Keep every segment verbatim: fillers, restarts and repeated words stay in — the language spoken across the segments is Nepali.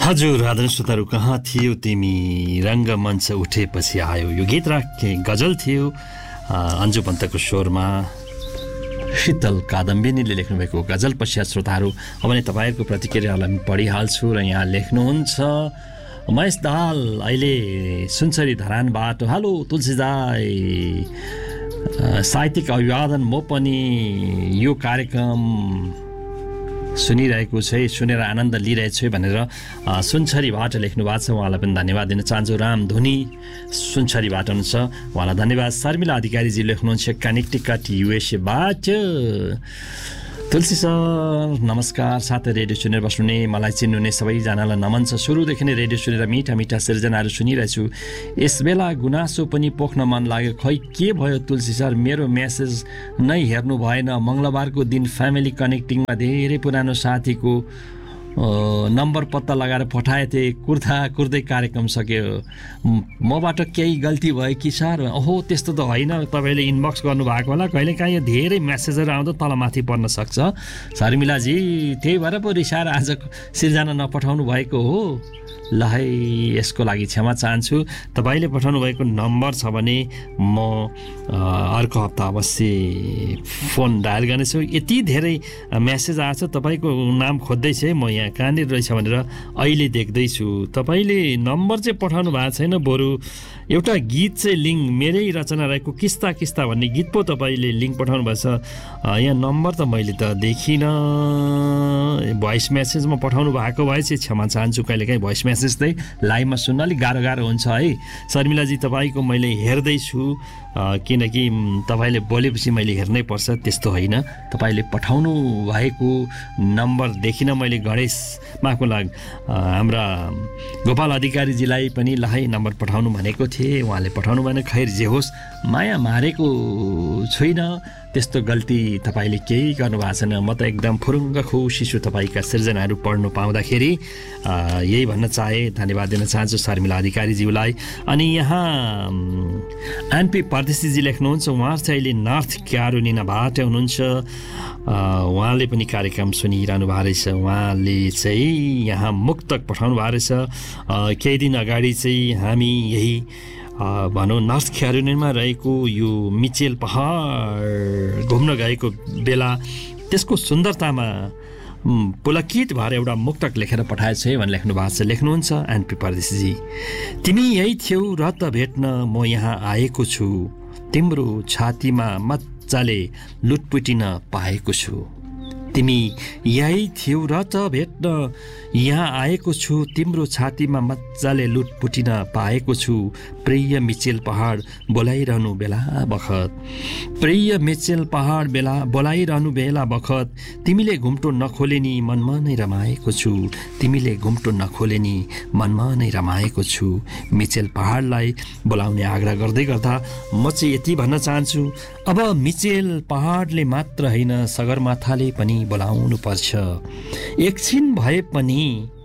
हजुर आदरणीय श्रोताहरू, कहाँ थियो तिमी रङ्गमञ्च उठेपछि आयो। यो गीत राखे गजल थियो अन्जु पन्तको स्वरमा शीतल कादम्बिनीले लेख्नुभएको गजल पश्चात श्रोताहरू अब नै तपाईँहरूको प्रतिक्रियालाई म पढिहाल्छु र यहाँ लेख्नुहुन्छ महेश दाल अहिले सुनसरी धरानबाट। हेलो तुलसी दाई, साहित्यिक अभिवादन। म पनि यो कार्यक्रम सुनिरहेको छु, सुनेर आनन्द लिइरहेको छु भनेर सुनसरीबाट लेख्नु भएको छ। उहाँलाई पनि धन्यवाद दिन चाहन्छु। राम धुनी सुनसरीबाट हुनुहुन्छ, उहाँलाई धन्यवाद। शर्मिला अधिकारीजी लेख्नुहुन्छ कनेक्टिकट युएसएबाट। तुलसी सर नमस्कार। साथै रेडियो सुनेर बस्नुहुने मलाई चिन्नुहुने सबैजनालाई नमन छ। सुरुदेखि नै रेडियो सुनेर मिठा मिठा सिर्जनाहरू सुनिरहेछु। यस बेला गुनासो पनि पोख्न मन लाग्यो। खै के भयो तुलसी सर, मेरो मेसेज नै हेर्नु भएन। मङ्गलबारको दिन फ्यामिली कनेक्टिङमा धेरै पुरानो साथीको नम्बर पत्ता लगाएर पठाए थिएँ। कुर्दा कुर्दै कार्यक्रम सक्यो। मबाट केही गल्ती भयो कि सर? ओहो त्यस्तो त होइन, तपाईँले इनबक्स गर्नुभएको होला। कहिलेकाहीँ यो धेरै मेसेजहरू आउँदा तलमाथि पर्न सक्छ शर्मिलाजी, त्यही भएर पो रिसाएर आज सिर्जना नपठाउनु भएको हो। ल है, यसको लागि क्षमा चाहन्छु। तपाईँले पठाउनु भएको नम्बर छ भने म अर्को हप्ता अवश्य फोन डायल गर्नेछु। यति धेरै मेसेज आएको छ, तपाईँको नाम खोज्दैछ, म यहाँ कहाँनिर रहेछ भनेर अहिले देख्दैछु। तपाईँले नम्बर चाहिँ पठाउनु भएको छैन, बरु एउटा गीत चाहिँ लिङ्क मेरै रचना रहेको किस्ता किस्ता भन्ने गीत पो तपाईँले लिङ्क पठाउनु भएको छ। यहाँ नम्बर त मैले त देखिनँ। भोइस मेसेजमा पठाउनु भएको भए चाहिँ क्षमा चाहन्छु। कहिलेकाहीँ भोइस मेसेज चाहिँ लाइभमा सुन्न अलिक गाह्रो गाह्रो हुन्छ है। शर्मिलाजी तपाईँको मैले हेर्दैछु, किनकि तपाईँले बोलेपछि मैले हेर्नै पर्छ, त्यस्तो होइन। तपाईँले पठाउनु भएको नम्बर देखिन मैले। गणेश माफको लागि हाम्रा गोपाल अधिकारीजीलाई पनि ल है नम्बर पठाउनु भनेको थिएँ, उहाँले पठाउनु भएन। खैर जे होस्, माया मारेको छुइनँ, त्यस्तो गल्ती तपाईँले केही गर्नुभएको छैन। म त एकदम फुरुङ्ग खुसी छु तपाईँका सिर्जनाहरू पढ्नु पाउँदाखेरि। यही भन्न चाहे, धन्यवाद दिन चाहन्छु शर्मिला अधिकारीज्यूलाई। अनि यहाँ एनपी परदेशीजी लेख्नुहुन्छ, उहाँ चाहिँ अहिले नर्थ क्यारोलिनाबाट हुनुहुन्छ। उहाँले पनि कार्यक्रम सुनिरहनु भएको रहेछ। उहाँले चाहिँ यहाँ मुक्तक पठाउनु भएको रहेछ। केही दिन अगाडि चाहिँ हामी यही भनौँ नर्थ क्यारोलिनामा रहेको यो मिचेल पहाड घुम्न गएको बेला त्यसको सुन्दरतामा पुलकित भएर एउटा मुक्तक लेखेर पठाएछ भनेर लेख्नु भएको छ। लेख्नुहुन्छ एनपी परदेशीजी, तिमी यही थियौ र त भेट्न म यहाँ आएको छु, तिम्रो छातीमा मजाले लुटपुटिन पाएको छु। तिमी यही थियौ र त भेट्न यहाँ आएको छु, तिम्रो छातीमा मजाले लुटपुटिन पाएको छु। प्रिय मिचेल पहाड बोलाइरहनु बेला बखत, प्रिय मिचेल पहाड बेला बोलाइरहनु बेला बखत, तिमीले घुम्टो नखोले नि मनमा नै रमाएको छु, तिमीले घुम्टो नखोले नि मनमा नै रमाएको छु। मिचेल पहाडलाई बोलाउने आग्रह गर्दै गर्दा म चाहिँ यति भन्न चाहन्छु, अब मिचेल पहाडले मात्र होइन सगरमाथाले पनि बोलाउनु पर्छ। एकछिन भए पनि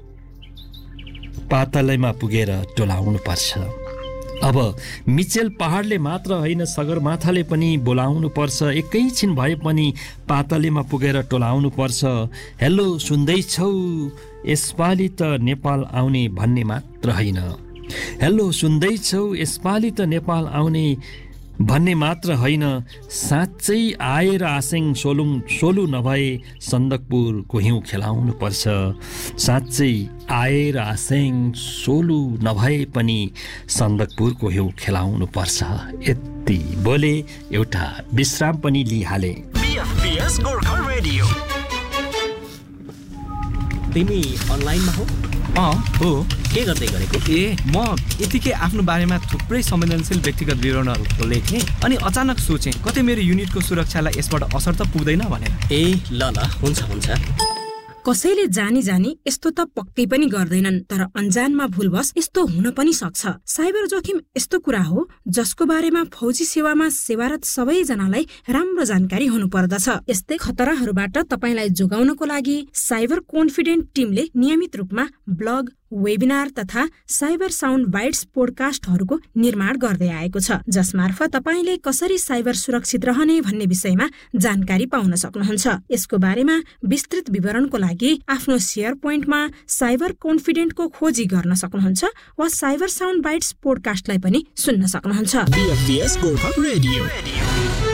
पातलैमा पुगेर टोलाउनु पर्छ। अब मिचेल पहाडले मात्र होइन सगरमाथाले पनि बोलाउनु पर्छ। एकैछिन भए पनि पातलेमा पुगेर टोलाउनु पर्छ। हेलो सुन्दैछौ, यसपालि त नेपाल आउने भन्ने मात्र होइन, हेलो सुन्दैछौ, यसपालि त नेपाल आउने भन्ने मात्र होइन, साँच्चै आएर आसेङ सोलुङ सोलु नभए सन्दकपुरको हिउँ खेलाउनु पर्छ। साँच्चै आएर आसेङ सोलु नभए पनि सन्दकपुरको हिउँ खेलाउनु पर्छ। यति बोले एउटा विश्राम पनि लिइहाले। तिमी अनलाइनमा हो? अँ हो। के गर्दै गरेको? ए म यतिकै आफ्नो बारेमा थुप्रै संवेदनशील व्यक्तिगत विवरणहरू खोल्दै थिएँ, अनि अचानक सोचेँ कतै मेरो युनिटको सुरक्षालाई यसबाट असर त पुग्दैन भनेर। ए ल ल हुन्छ हुन्छ। कसैले जानी जानी यस्तो त पक्कै पनि गर्दैनन्, तर अन्जानमा भुलवश यस्तो हुन पनि सक्छ। साइबर जोखिम यस्तो कुरा हो जसको बारेमा फौजी सेवामा सेवारत सबैजनालाई राम्रो जानकारी हुनु पर्दछ। यस्तै खतराहरूबाट तपाईलाई जोगाउनको लागि साइबर कन्फिडेन्ट टिमले नियमित रूपमा ब्लग वेबिनार तथा साइबर साउन्ड बाइट्स पोडकास्टहरूको निर्माण गर्दै आएको छ, जसमार्फत तपाईले कसरी साइबर सुरक्षित रहने भन्ने विषयमा जानकारी पाउन सक्नुहुन्छ। यसको बारेमा विस्तृत विवरणको लागि आफ्नो शेयर पोइन्टमा साइबर कन्फिडेन्टको खोजी गर्न सक्नुहुन्छ वा साइबर साउन्ड बाइट्स पोडकास्टलाई पनि सुन्न सक्नुहुन्छ। B F V S Gorkha Radio.